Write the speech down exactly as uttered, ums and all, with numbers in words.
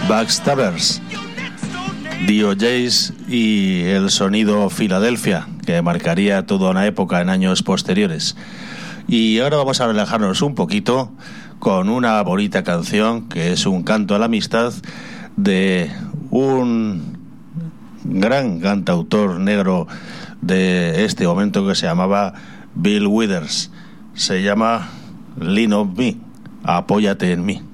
Backstabbers, D O Js y el sonido Filadelfia, que marcaría toda una época en años posteriores. Y ahora vamos a relajarnos un poquito con una bonita canción que es un canto a la amistad de un gran cantautor negro de este momento que se llamaba Bill Withers. Se llama Lean on Me, apóyate en mí.